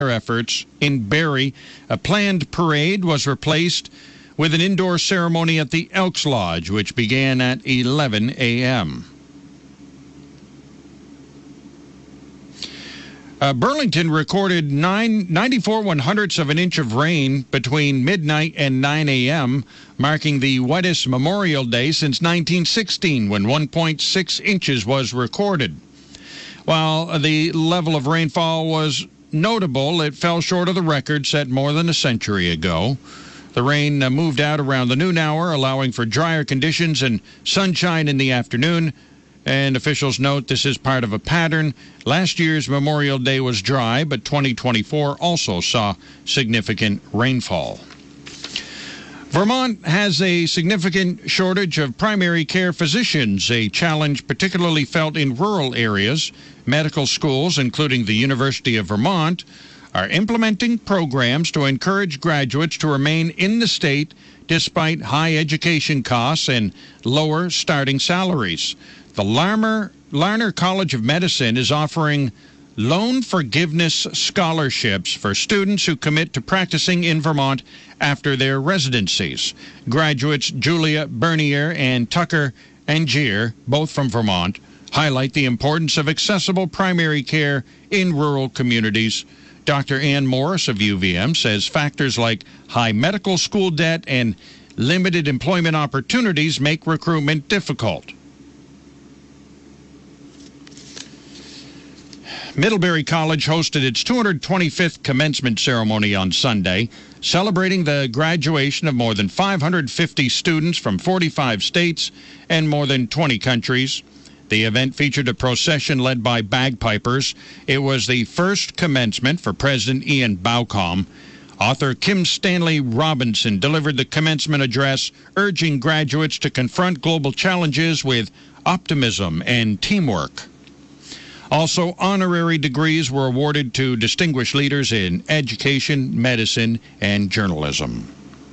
efforts in Barrie. A planned parade was replaced with an indoor ceremony at the Elks Lodge, which began at 11 a.m. Burlington recorded 94 1/100ths of an inch of rain between midnight and 9 a.m., marking the wettest Memorial Day since 1916, when 1.6 inches was recorded. While the level of rainfall was notable, it fell short of the record set more than a century ago. The rain moved out around the noon hour, allowing for drier conditions and sunshine in the afternoon. And officials note this is part of a pattern. Last year's Memorial Day was dry, but 2024 also saw significant rainfall. Vermont has a significant shortage of primary care physicians, a challenge particularly felt in rural areas. Medical schools, including the University of Vermont, are implementing programs to encourage graduates to remain in the state despite high education costs and lower starting salaries. The Larner College of Medicine is offering loan forgiveness scholarships for students who commit to practicing in Vermont after their residencies. Graduates Julia Bernier and Tucker Angier, both from Vermont, highlight the importance of accessible primary care in rural communities. Dr. Ann Morris of UVM says factors like high medical school debt and limited employment opportunities make recruitment difficult. Middlebury College hosted its 225th commencement ceremony on Sunday, celebrating the graduation of more than 550 students from 45 states and more than 20 countries. The event featured a procession led by bagpipers. It was the first commencement for President Ian Baucom. Author Kim Stanley Robinson delivered the commencement address, urging graduates to confront global challenges with optimism and teamwork. Also, honorary degrees were awarded to distinguished leaders in education, medicine, and journalism.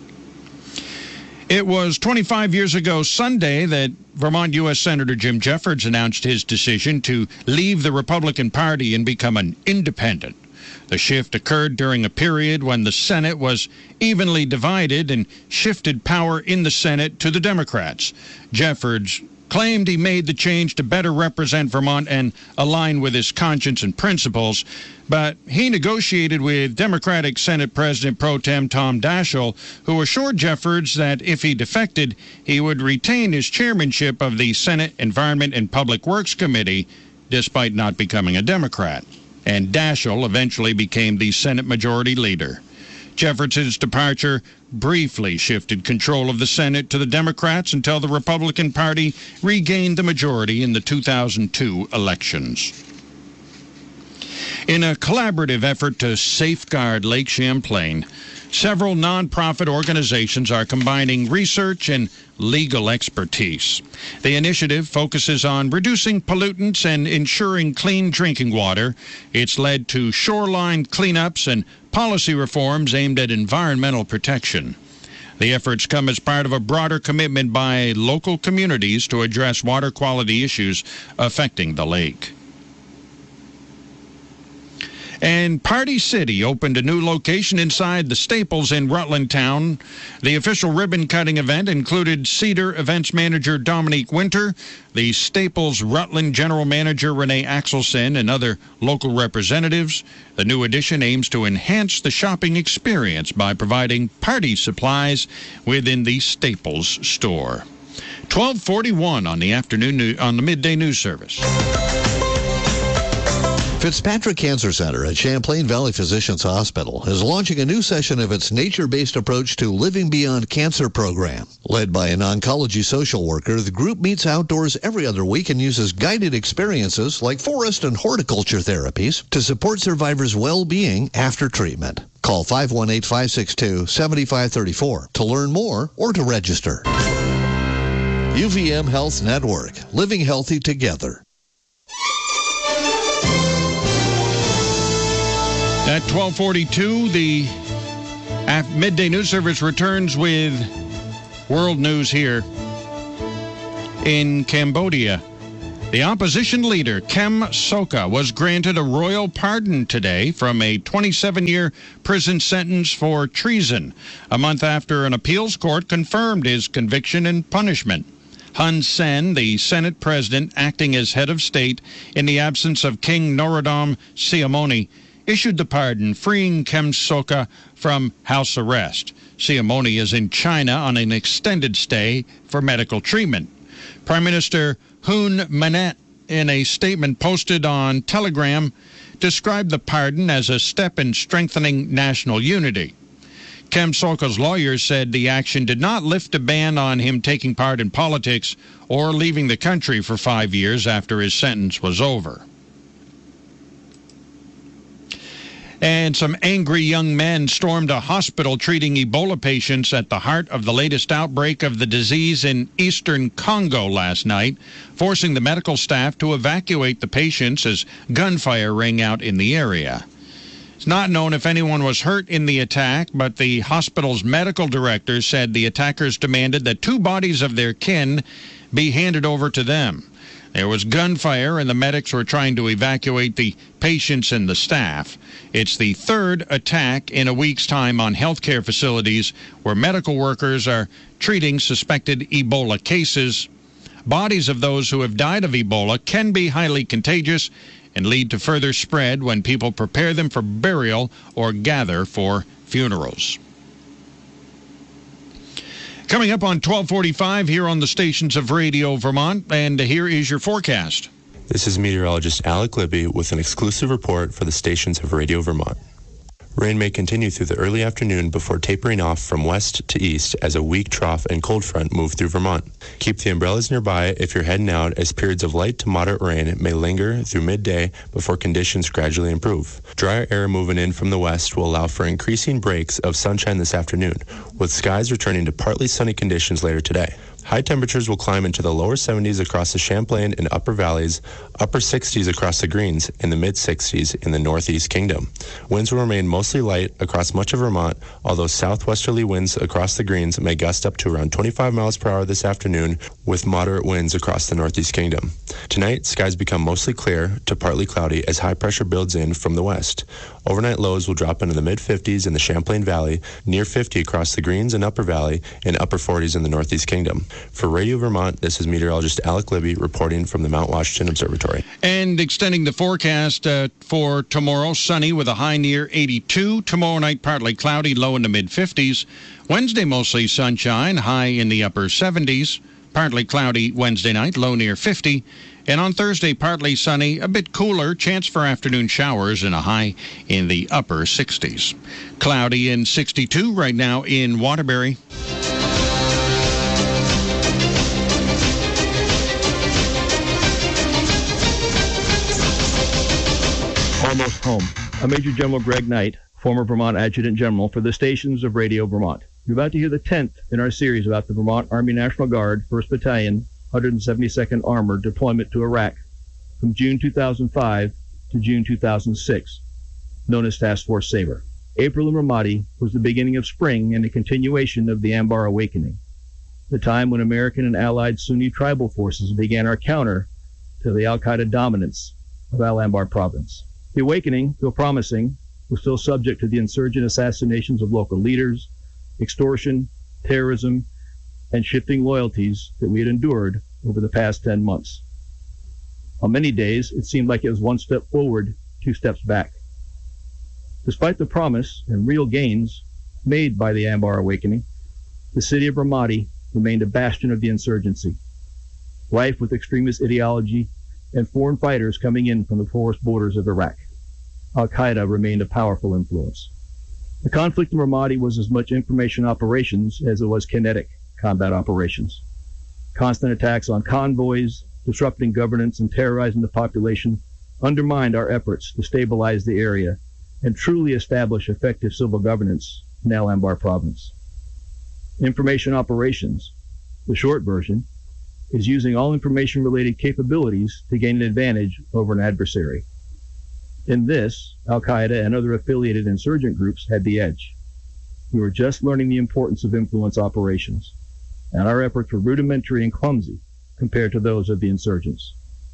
It was 25 years ago Sunday that Vermont U.S. Senator Jim Jeffords announced his decision to leave the Republican Party and become an independent. The shift occurred during a period when the Senate was evenly divided and shifted power in the Senate to the Democrats. Jeffords claimed he made the change to better represent Vermont and align with his conscience and principles, but he negotiated with Democratic Senate President Pro Tem Tom Daschle, who assured Jeffords that if he defected, he would retain his chairmanship of the Senate Environment and Public Works Committee, despite not becoming a Democrat. And Daschle eventually became the Senate Majority Leader. Jeffords' departure briefly shifted control of the Senate to the Democrats until the Republican Party regained the majority in the 2002 elections. In a collaborative effort to safeguard Lake Champlain, several nonprofit organizations are combining research and legal expertise. The initiative focuses on reducing pollutants and ensuring clean drinking water. It's led to shoreline cleanups and policy reforms aimed at environmental protection. The efforts come as part of a broader commitment by local communities to address water quality issues affecting the lake. And Party City opened a new location inside the Staples in Rutland Town. The official ribbon-cutting event included Cedar events manager Dominique Winter, the Staples Rutland general manager Renee Axelson, and other local representatives. The new addition aims to enhance the shopping experience by providing party supplies within the Staples store. 12:41 on the midday news service. Fitzpatrick Cancer Center at Champlain Valley Physicians Hospital is launching a new session of its nature-based approach to Living Beyond Cancer program. Led by an oncology social worker, the group meets outdoors every other week and uses guided experiences like forest and horticulture therapies to support survivors' well-being after treatment. Call 518-562-7534 to learn more or to register. UVM Health Network, living healthy together. At 12:42, the midday news service returns with world news here. In Cambodia, The opposition leader, Kem Sokha, was granted a royal pardon today from a 27-year prison sentence for treason, a month after an appeals court confirmed his conviction and punishment. Hun Sen, the Senate president acting as head of state in the absence of King Norodom Sihamoni, issued the pardon, freeing Kem Sokha from house arrest. Sihamoni is in China on an extended stay for medical treatment. Prime Minister Hun Manet, in a statement posted on Telegram, described the pardon as a step in strengthening national unity. Kem Sokha's lawyers said the action did not lift a ban on him taking part in politics or leaving the country for 5 years after his sentence was over. And some angry young men stormed a hospital treating Ebola patients at the heart of the latest outbreak of the disease in eastern Congo last night, forcing the medical staff to evacuate the patients as gunfire rang out in the area. It's not known if anyone was hurt in the attack, but the hospital's medical director said the attackers demanded that 2 bodies of their kin be handed over to them. There was gunfire, and the medics were trying to evacuate the patients and the staff. It's the 3rd attack in a week's time on healthcare facilities where medical workers are treating suspected Ebola cases. Bodies of those who have died of Ebola can be highly contagious and lead to further spread when people prepare them for burial or gather for funerals. Coming up on 1245 here on the stations of Radio Vermont, and here is your forecast. This is meteorologist Alec Libby with an exclusive report for the stations of Radio Vermont. Rain may continue through the early afternoon before tapering off from west to east as a weak trough and cold front move through Vermont. Keep the umbrellas nearby if you're heading out, as periods of light to moderate rain may linger through midday before conditions gradually improve. Drier air moving in from the west will allow for increasing breaks of sunshine this afternoon, with skies returning to partly sunny conditions later today. High temperatures will climb into the lower 70s across the Champlain and upper valleys, upper 60s across the Greens, and the mid-60s in the Northeast Kingdom. Winds will remain mostly light across much of Vermont, although southwesterly winds across the Greens may gust up to around 25 miles per hour this afternoon, with moderate winds across the Northeast Kingdom. Tonight, skies become mostly clear to partly cloudy as high pressure builds in from the west. Overnight lows will drop into the mid-50s in the Champlain Valley, near 50 across the Greens and Upper Valley, and upper 40s in the Northeast Kingdom. For Radio Vermont, this is meteorologist Alec Libby reporting from the Mount Washington Observatory. And extending the forecast for tomorrow, sunny with a high near 82. Tomorrow night, partly cloudy, low in the mid-50s. Wednesday, mostly sunshine, high in the upper 70s. Partly cloudy Wednesday night, low near 50. And on Thursday, partly sunny, a bit cooler, chance for afternoon showers and a high in the upper 60s. Cloudy and 62 right now in Waterbury. Almost home. I'm Major General Greg Knight, former Vermont Adjutant General for the stations of Radio Vermont. You're about to hear the 10th in our series about the Vermont Army National Guard, 1st Battalion, 172nd Armored deployment to Iraq from June 2005 to June 2006, known as Task Force Sabre. April in Ramadi was the beginning of spring and a continuation of the Anbar Awakening, the time when American and allied Sunni tribal forces began our counter to the al-Qaeda dominance of Al-Anbar province. The awakening, though promising, was still subject to the insurgent assassinations of local leaders, extortion, terrorism, and shifting loyalties that we had endured over the past 10 months. On many days, it seemed like it was one step forward, 2 steps back. Despite the promise and real gains made by the Anbar Awakening, the city of Ramadi remained a bastion of the insurgency, rife with extremist ideology and foreign fighters coming in from the porous borders of Iraq. Al-Qaeda remained a powerful influence. The conflict in Ramadi was as much information operations as it was kinetic combat operations. Constant attacks on convoys, disrupting governance and terrorizing the population undermined our efforts to stabilize the area and truly establish effective civil governance in Al-Anbar province. Information operations, the short version, is using all information-related capabilities to gain an advantage over an adversary. In this, Al-Qaeda and other affiliated insurgent groups had the edge. We were just learning the importance of influence operations, and our efforts were rudimentary and clumsy compared to those of the insurgents.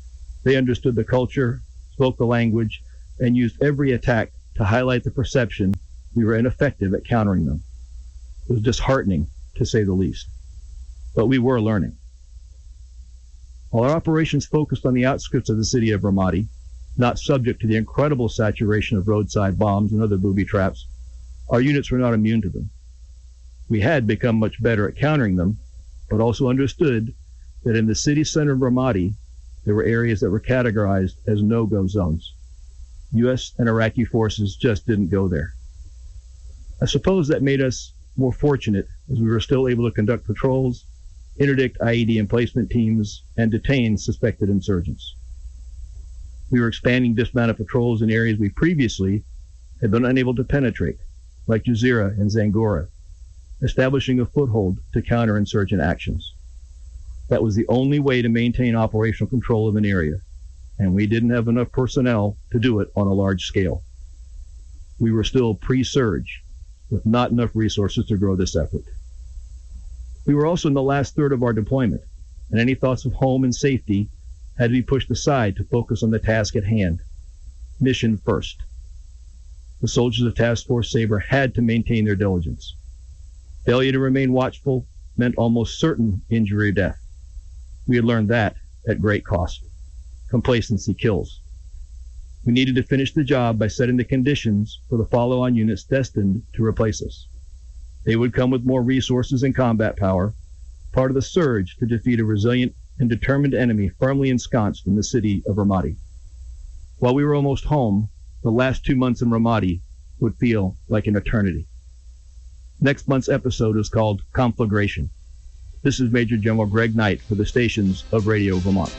They understood the culture, spoke the language, and used every attack to highlight the perception we were ineffective at countering them. It was disheartening, to say the least. But we were learning. While our operations focused on the outskirts of the city of Ramadi, not subject to the incredible saturation of roadside bombs and other booby traps, our units were not immune to them. We had become much better at countering them, but also understood that in the city center of Ramadi, there were areas that were categorized as no-go zones. U.S. and Iraqi forces just didn't go there. I suppose that made us more fortunate, as we were still able to conduct patrols, interdict IED emplacement teams, and detain suspected insurgents. We were expanding dismounted patrols in areas we previously had been unable to penetrate, like Jazeera and Zangora, establishing a foothold to counter insurgent actions. That was the only way to maintain operational control of an area, and we didn't have enough personnel to do it on a large scale. We were still pre-surge, with not enough resources to grow this effort. We were also in the last third of our deployment, and any thoughts of home and safety had to be pushed aside to focus on the task at hand. Mission first. The soldiers of Task Force Sabre had to maintain their diligence. Failure to remain watchful meant almost certain injury or death. We had learned that at great cost. Complacency kills. We needed to finish the job by setting the conditions for the follow-on units destined to replace us. They would come with more resources and combat power, part of the surge to defeat a resilient and determined enemy firmly ensconced in the city of Ramadi. While we were almost home, the last 2 months in Ramadi would feel like an eternity. Next month's episode is called Conflagration. This is Major General Greg Knight for the stations of Radio Vermont.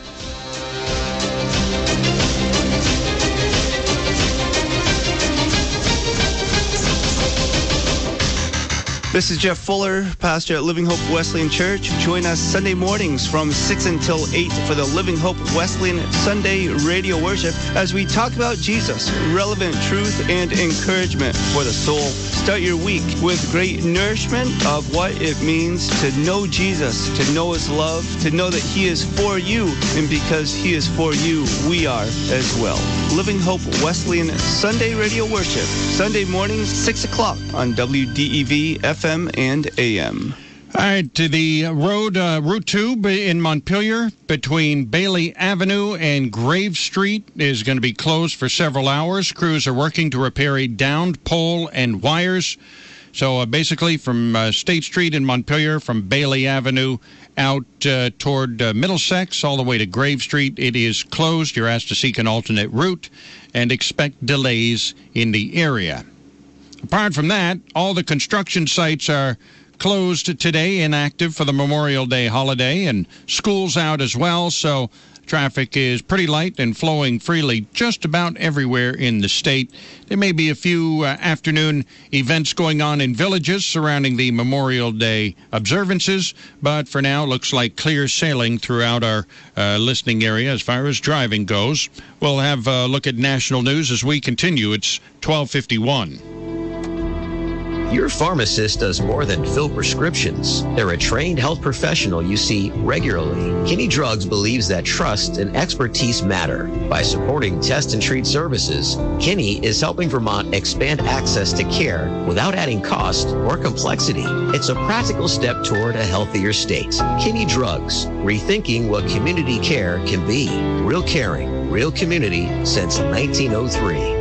This is Jeff Fuller, pastor at Living Hope Wesleyan Church. Join us Sunday mornings from 6 until 8 for the Living Hope Wesleyan Sunday radio worship as we talk about Jesus, relevant truth and encouragement for the soul. Start your week with great nourishment of what it means to know Jesus, to know his love, to know that he is for you, and because he is for you, we are as well. Living Hope Wesleyan Sunday radio worship, Sunday mornings, 6 o'clock on WDEV FM and AM. All right, to the road, Route 2 in Montpelier between Bailey Avenue and Grave Street is going to be closed for several hours. Crews are working to repair a downed pole and wires. So basically from State Street in Montpelier, from Bailey Avenue out toward Middlesex all the way to Grave Street, it is closed. You're asked to seek an alternate route and expect delays in the area. Apart from that, all the construction sites are closed today, inactive for the Memorial Day holiday, and school's out as well, so traffic is pretty light and flowing freely just about everywhere in the state. There may be a few afternoon events going on in villages surrounding the Memorial Day observances, but for now, looks like clear sailing throughout our listening area as far as driving goes. We'll have a look at national news as we continue. It's 12:51. Your pharmacist does more than fill prescriptions. They're a trained health professional you see regularly. Kinney Drugs believes that trust and expertise matter. By supporting test and treat services, Kinney is helping Vermont expand access to care without adding cost or complexity. It's a practical step toward a healthier state. Kinney Drugs, rethinking what community care can be. Real caring, real community since 1903.